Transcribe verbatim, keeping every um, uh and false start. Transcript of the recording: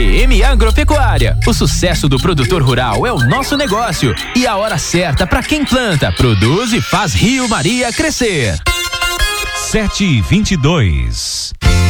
D M Agropecuária. O sucesso do produtor rural é o nosso negócio e a hora certa para quem planta, produz e faz Rio Maria crescer. sete e vinte e dois.